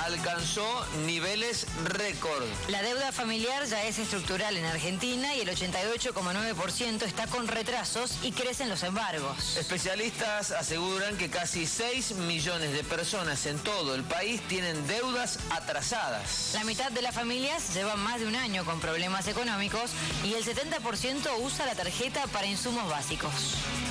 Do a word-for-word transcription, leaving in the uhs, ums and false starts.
alcanzó niveles récord. La deuda familiar ya es estructural en Argentina y el ochenta y ocho coma nueve por ciento está con retrasos y crecen los embargos. Especialistas aseguran que casi seis millones de personas en todo el país tienen deudas atrasadas. La mitad de las familias llevan más de un año con problemas económicos y el setenta por ciento usa la tarjeta para insumos básicos.